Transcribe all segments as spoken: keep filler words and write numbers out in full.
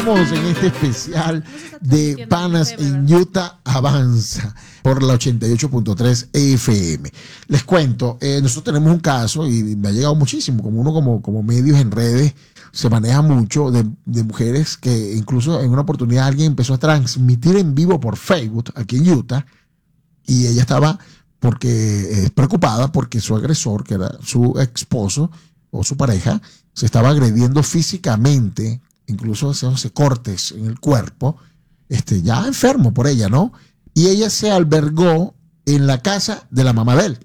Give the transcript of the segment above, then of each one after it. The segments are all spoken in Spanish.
Continuamos en este especial de Panas en Utah Avanza por la ochenta y ocho punto tres F M. Les cuento, eh, nosotros tenemos un caso y me ha llegado muchísimo, como uno como, como medios en redes se maneja mucho de, de mujeres que incluso en una oportunidad alguien empezó a transmitir en vivo por Facebook aquí en Utah y ella estaba porque eh, preocupada porque su agresor, que era su esposo o su pareja, se estaba agrediendo físicamente, incluso haciéndose cortes en el cuerpo, este, ya enfermo por ella, ¿no? Y ella se albergó en la casa de la mamá de él.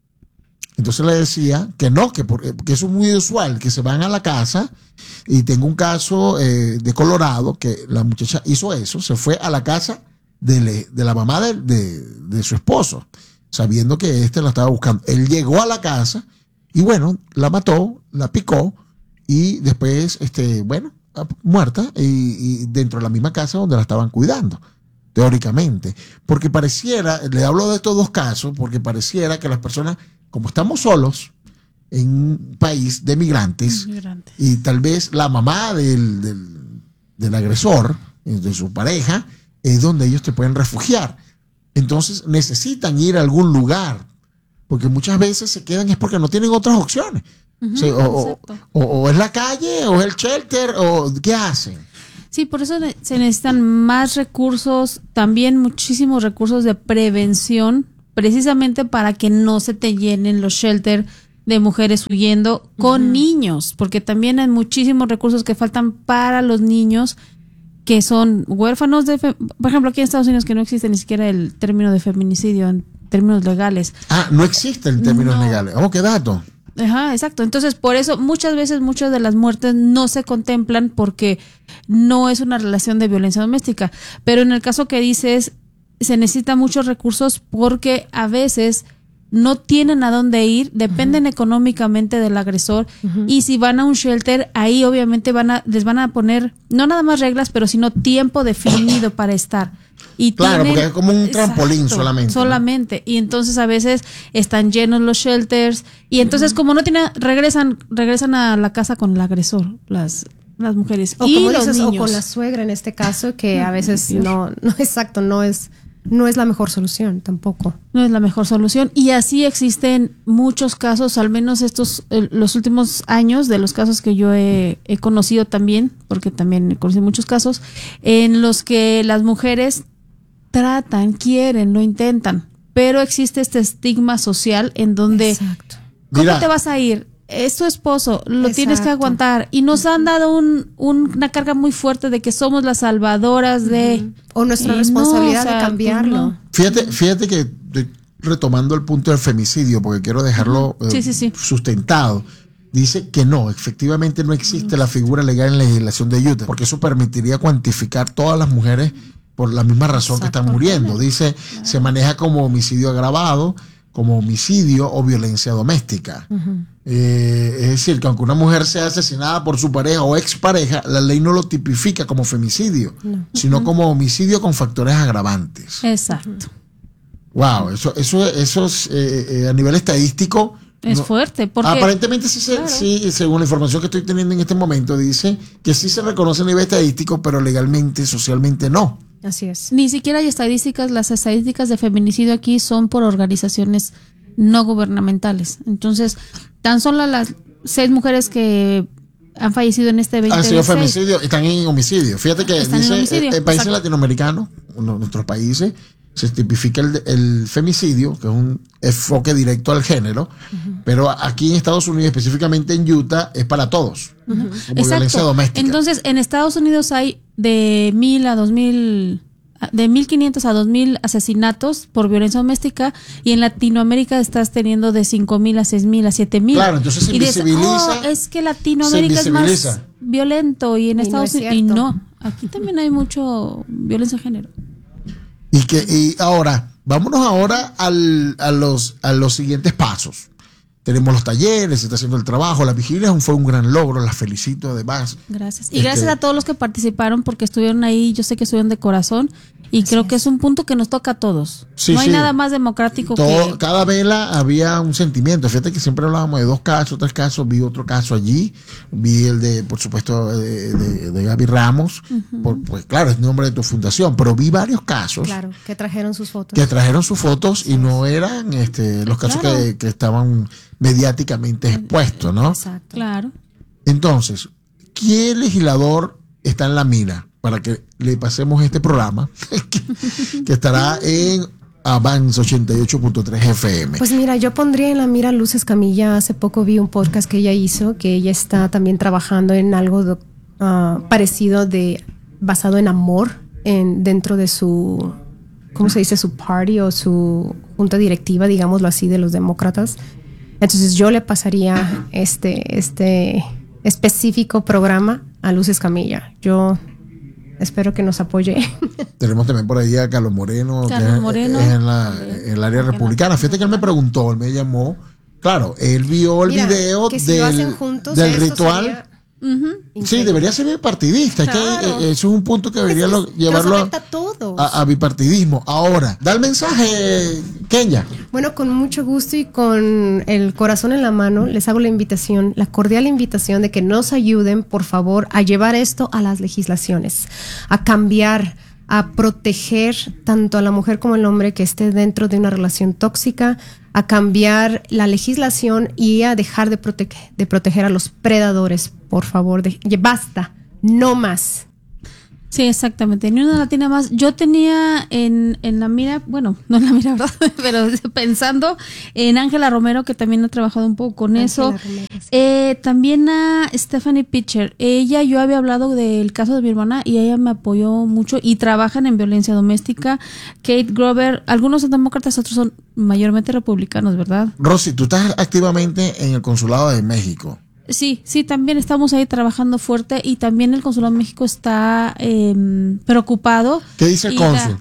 Entonces le decía que no, que, por, que eso es muy usual, que se van a la casa. Y tengo un caso eh, de Colorado que la muchacha hizo eso, se fue a la casa de, le, de la mamá de, de, de su esposo, sabiendo que éste la estaba buscando. Él llegó a la casa y bueno, la mató, la picó y después, este, bueno, muerta y, y dentro de la misma casa donde la estaban cuidando, teóricamente. Porque pareciera, le hablo de estos dos casos, porque pareciera que las personas, como estamos solos en un país de migrantes, migrantes. Y tal vez la mamá del, del, del agresor, de su pareja, es donde ellos te pueden refugiar. Entonces necesitan ir a algún lugar, porque muchas veces se quedan es porque no tienen otras opciones. Uh-huh, sí, o, o, o es la calle, o es el shelter, o ¿qué hacen? Sí, por eso se necesitan más recursos, también muchísimos recursos de prevención, precisamente para que no se te llenen los shelters de mujeres huyendo con uh-huh. niños, porque también hay muchísimos recursos que faltan para los niños que son huérfanos de, fe- por ejemplo, aquí en Estados Unidos que no existe ni siquiera el término de feminicidio en términos legales. Ah, no existe en términos no. legales. Oh, qué dato. Ajá, exacto. Entonces, por eso muchas veces muchas de las muertes no se contemplan porque no es una relación de violencia doméstica. Pero en el caso que dices, se necesitan muchos recursos porque a veces no tienen a dónde ir, dependen uh-huh. económicamente del agresor uh-huh. y si van a un shelter, ahí obviamente van a, les van a poner no nada más reglas, pero sino tiempo definido para estar. Y claro, tienen, porque es como un trampolín exacto, solamente. Solamente. ¿No? Y entonces a veces están llenos los shelters y entonces uh-huh. como no tienen, regresan, regresan a la casa con el agresor, las las mujeres o y como los dices, niños. O con la suegra en este caso, que a veces no, no exacto, no es No es la mejor solución tampoco. No es la mejor solución. Y así existen muchos casos, al menos estos, eh, los últimos años, de los casos que yo he, he conocido también, porque también he conocido muchos casos, en los que las mujeres tratan, quieren, lo intentan, pero existe este estigma social en donde, exacto. ¿Cómo Mira. te vas a ir? Es tu esposo, lo Exacto. tienes que aguantar. Y nos han dado un, un, una carga muy fuerte de que somos las salvadoras de... Uh-huh. O nuestra responsabilidad no, o sea, de cambiarlo. No. Fíjate, fíjate que estoy retomando el punto del femicidio, porque quiero dejarlo uh-huh. sí, eh, sí, sí. sustentado. Dice que no, efectivamente no existe uh-huh. la figura legal en la legislación de Utah, porque eso permitiría cuantificar todas las mujeres por la misma razón Exacto. que están muriendo. Dice, claro. se maneja como homicidio agravado, como homicidio o violencia doméstica. Uh-huh. Eh, es decir, que aunque una mujer sea asesinada por su pareja o expareja, la ley no lo tipifica como femicidio, no. sino uh-huh. como homicidio con factores agravantes. Exacto. Wow, eso, eso, eso es, eh, eh, a nivel estadístico es no, fuerte. Porque, aparentemente sí, se, claro. sí, según la información que estoy teniendo en este momento, dice que sí se reconoce a nivel estadístico, pero legalmente, socialmente no. Así es. Ni siquiera hay estadísticas, las estadísticas de feminicidio aquí son por organizaciones no gubernamentales. Entonces, tan solo las seis mujeres que han fallecido en este veinte veintiséis. Han sido femicidio, están en homicidio. Fíjate que están dice, en en, en países latinoamericanos, en nuestros países, se tipifica el, el femicidio, que es un enfoque directo al género, uh-huh. pero aquí en Estados Unidos, específicamente en Utah, es para todos, uh-huh. como Exacto. violencia doméstica. Entonces, en Estados Unidos hay de mil a dos mil, de mil quinientos a dos mil asesinatos por violencia doméstica, y en Latinoamérica estás teniendo de cinco mil a seis mil a siete mil. Claro, entonces se invisibiliza. Oh, es que Latinoamérica es más violento y en y Estados Unidos, no y no, aquí también hay mucho violencia de género. Y que y ahora, vámonos ahora al, a, los, a los siguientes pasos. tenemos los talleres, se está haciendo el trabajo, la vigilia fue un gran logro, las felicito además. Gracias. Y Este, gracias a todos los que participaron porque estuvieron ahí, yo sé que estuvieron de corazón y creo que es un punto que nos toca a todos. Sí, no hay sí. nada más democrático Todo, que... cada vela había un sentimiento. Fíjate que siempre hablábamos de dos casos, tres casos. Vi otro caso allí. Vi el de, por supuesto, de, de, de Gaby Ramos. Uh-huh. por, pues claro, es el nombre de tu fundación. Pero vi varios casos. Claro, que trajeron sus fotos. Que trajeron sus fotos sí. y no eran este, los casos claro. que, que estaban mediáticamente expuestos, ¿no? Exacto. Claro. Entonces, ¿qué legislador está en la mira? Para que le pasemos este programa, que, que estará en Avance ochenta y ocho punto tres F M. Pues mira, yo pondría en la mira a Luz Escamilla. Hace poco vi un podcast que ella hizo, que ella está también trabajando en algo de, uh, parecido de basado en amor en dentro de su, ¿cómo se dice? Su party o su junta directiva, digámoslo así, de los demócratas. Entonces yo le pasaría este, este específico programa a Luz Escamilla. Yo espero que nos apoye. Tenemos también por ahí a Carlos Moreno, Carlos que Moreno. es en, la, en el área republicana. Fíjate que él me preguntó, él me llamó. Claro, él vio el Mira, video que si del, lo hacen juntos, del esto ritual. sería Uh-huh. Sí, debería ser bipartidista. Claro. Es que eso es un punto que debería es, lo, que llevarlo nos afecta a, todos. a, a bipartidismo. Ahora, da el mensaje, Kenya. Bueno, con mucho gusto y con el corazón en la mano, les hago la invitación, la cordial invitación de que nos ayuden, por favor, a llevar esto a las legislaciones, a cambiar, a proteger tanto a la mujer como al hombre que esté dentro de una relación tóxica, a cambiar la legislación y a dejar de, prote- de proteger a los predadores, por favor. De- basta, no más. Sí, exactamente, ni una latina más. Yo tenía en, en la mira, bueno, no en la mira, ¿verdad? Pero pensando en Ángela Romero, que también ha trabajado un poco con Ángela eso. Romero, sí. eh, también a Stephanie Pitcher. Ella, yo había hablado del caso de mi hermana y ella me apoyó mucho y trabajan en violencia doméstica. Kate Grover, algunos son demócratas, otros son mayormente republicanos, ¿verdad? Rosy, tú estás activamente en el Consulado de México. Sí, sí, también estamos ahí trabajando fuerte y también el Consulado de México está eh, preocupado. ¿Qué dice el cónsul?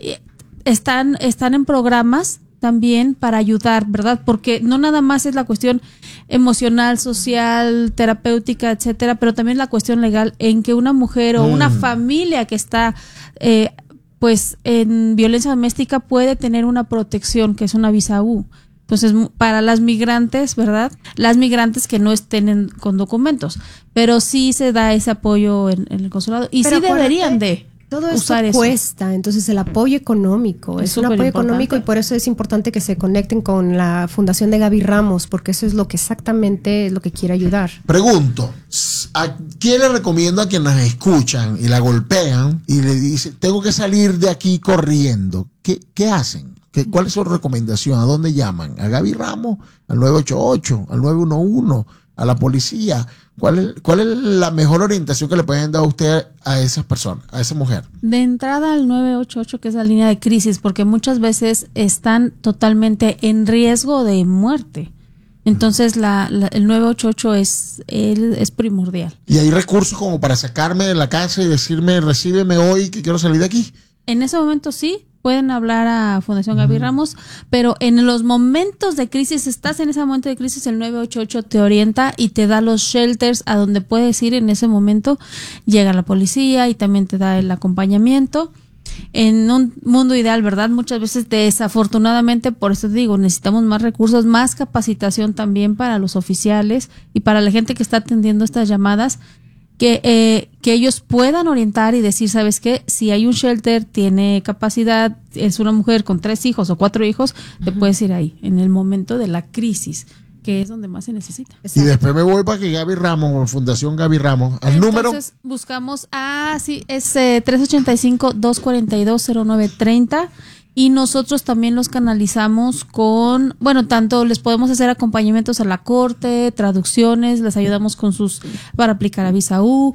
Están, están en programas también para ayudar, ¿verdad? Porque no nada más es la cuestión emocional, social, terapéutica, etcétera, pero también la cuestión legal en que una mujer o mm. una familia que está eh, pues en violencia doméstica puede tener una protección que es una visa U. Entonces, para las migrantes, ¿verdad? Las migrantes que no estén en, con documentos, pero sí se da ese apoyo en, en el consulado y pero sí deberían de todo esto usar eso. Cuesta, entonces el apoyo económico es, es un apoyo importante. económico y por eso es importante que se conecten con la fundación de Gaby Ramos, porque eso es lo que exactamente es lo que quiere ayudar. Pregunto, ¿a quién le recomiendo a quienes nos escuchan y la golpean y le dice tengo que salir de aquí corriendo? ¿Qué, qué hacen? ¿Qué, ¿Cuál es su recomendación? ¿A dónde llaman? ¿A Gaby Ramos? ¿Al nueve ocho ocho? ¿Al nueve uno uno? ¿A la policía? ¿Cuál es, ¿Cuál es la mejor orientación que le pueden dar a usted a esas personas, a esa mujer? De entrada al nueve ocho ocho, que es la línea de crisis, porque muchas veces están totalmente en riesgo de muerte. Entonces la, la, el nueve ocho ocho es, el, es primordial. ¿Y hay recursos como para sacarme de la casa y decirme, recíbeme hoy que quiero salir de aquí? En ese momento sí. Pueden hablar a Fundación Gaby Ramos, pero en los momentos de crisis, estás en ese momento de crisis, el nueve ocho ocho te orienta y te da los shelters a donde puedes ir en ese momento. Llega la policía y también te da el acompañamiento. En un mundo ideal, ¿verdad? Muchas veces, desafortunadamente, por eso te digo, necesitamos más recursos, más capacitación también para los oficiales y para la gente que está atendiendo estas llamadas. Que, eh, que ellos puedan orientar y decir, ¿sabes qué? Si hay un shelter, tiene capacidad, es una mujer con tres hijos o cuatro hijos, uh-huh. te puedes ir ahí, en el momento de la crisis, que es donde más se necesita. Exacto. Y después me voy para que Gaby Ramos, Fundación Gaby Ramos, al Entonces, número... Entonces buscamos, ah, sí, es eh, tres ocho cinco, dos cuatro dos, cero nueve tres cero. Y nosotros también los canalizamos con, bueno, tanto les podemos hacer acompañamientos a la corte, traducciones, les ayudamos con sus, para aplicar a visa U.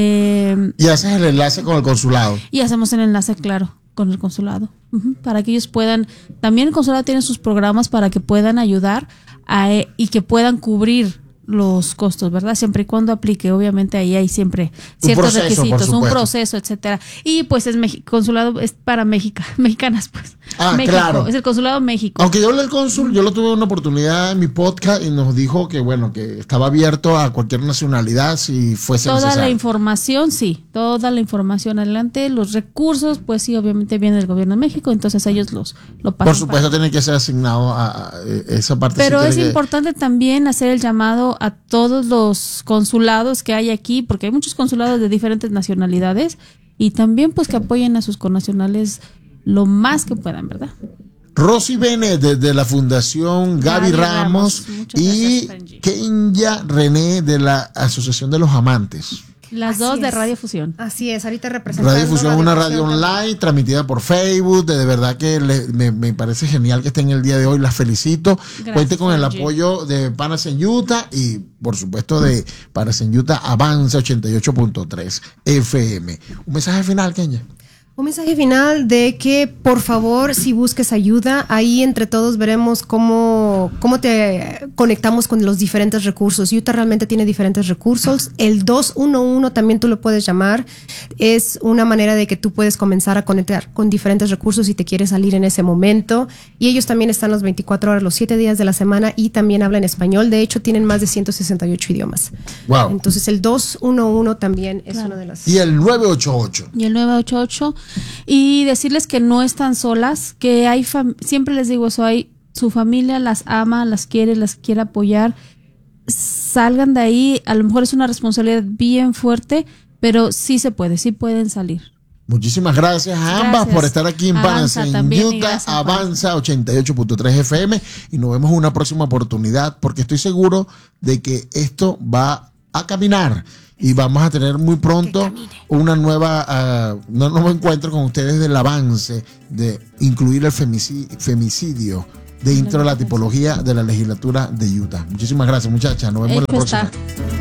Eh, y haces el enlace con el consulado. Y hacemos el enlace, claro, con el consulado. Uh-huh, para que ellos puedan, también el consulado tiene sus programas para que puedan ayudar a, y que puedan cubrir los costos, ¿verdad? Siempre y cuando aplique, obviamente ahí hay siempre ciertos proceso, requisitos, un proceso, etcétera. Y pues es Mex- consulado es para México, mexicanas, pues. Ah, México, claro. Es el consulado México. Aunque yo hablé del cónsul, yo lo tuve una oportunidad en mi podcast y nos dijo que bueno, que estaba abierto a cualquier nacionalidad si fuese Toda necesario. la información, sí, toda la información adelante, los recursos, pues sí, obviamente viene del gobierno de México, entonces ellos los lo pasan. Por supuesto, para... tiene que ser asignado a, a esa parte. Pero sí es que... importante también hacer el llamado a todos los consulados que hay aquí, porque hay muchos consulados de diferentes nacionalidades, y también pues que apoyen a sus connacionales lo más que puedan, ¿verdad? Rosy Bene de la Fundación Gaby, Gaby Ramos, Ramos y Kenya René de la Asociación de los Amantes. Las Así dos es. de Radio Fusión. Así es, ahorita representando Radio Fusión, una radio también. online transmitida por Facebook. De, de verdad que le, me, me parece genial que estén el día de hoy. Las felicito. Gracias, Cuente con el Angie. apoyo de Panas en Utah y, por supuesto, de Panas en Utah Avanza ochenta y ocho punto tres F M. Un mensaje final, Kenya. Un mensaje final de que, por favor, si busques ayuda, ahí entre todos veremos cómo, cómo te conectamos con los diferentes recursos. Utah realmente tiene diferentes recursos. El dos uno uno también tú lo puedes llamar. Es una manera de que tú puedes comenzar a conectar con diferentes recursos si te quieres salir en ese momento. Y ellos también están las veinticuatro horas, los siete días de la semana, y también hablan español. De hecho, tienen más de ciento sesenta y ocho idiomas. Wow. Entonces, el dos uno uno también es Claro. una de las... Y el nueve ocho ocho. Y el nueve ocho ocho. Y decirles que no están solas, que hay fam- siempre les digo eso, hay su familia las ama, las quiere, las quiere apoyar. Salgan de ahí, a lo mejor es una responsabilidad bien fuerte, pero sí se puede, sí pueden salir. Muchísimas gracias a Gracias. ambas por estar aquí en Avanza Panas en también, y Utah, gracias, Avanza ochenta y ocho punto tres F M, y nos vemos en una próxima oportunidad porque estoy seguro de que esto va a caminar y vamos a tener muy pronto una nueva, uh, un nuevo encuentro con ustedes del avance de incluir el femicidio, femicidio dentro de la tipología de la legislatura de Utah. Muchísimas gracias, muchachas. Nos vemos Hecho la próxima. está.